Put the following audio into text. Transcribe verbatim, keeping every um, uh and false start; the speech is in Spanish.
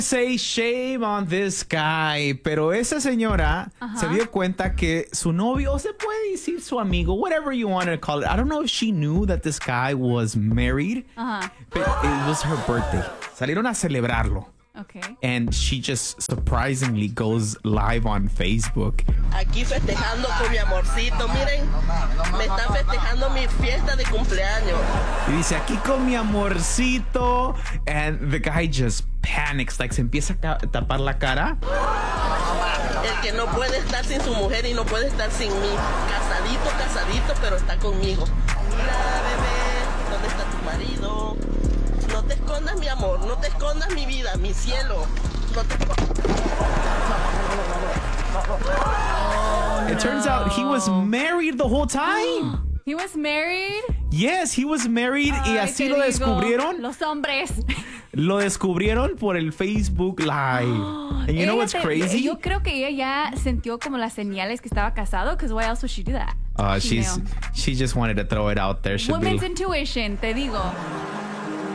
say shame on this guy, pero esa señora Ajá. se dio cuenta que su novio, o se puede decir su amigo, whatever you want to call it. I don't know if she knew that this guy was married, Ajá. but it was her birthday. Salieron a celebrarlo. Okay. And she just surprisingly goes live on Facebook. Aquí festejando con mi amorcito, miren, me está festejando mi fiesta de cumpleaños. Y dice, aquí con mi amorcito. And the guy just panics, like se empieza a tapar la cara. El que no puede estar sin su mujer y no puede estar sin mí. Casadito, casadito, pero está conmigo. Mira, bebé, ¿dónde está tu marido? No te escondas, mi amor, no te escondas, mi vida, mi cielo. No te It turns out he was married the whole time. He was married. Yes, he was married. Y Ay, así te lo digo, descubrieron. Los hombres. Lo descubrieron por el Facebook Live. And you know Ella what's te- crazy? Yo creo que ella ya sintió como las señales que estaba casado. Because why else would she do that? Uh, She she's knew. she just wanted to throw it out there. She'd be Women's like- intuition, te digo.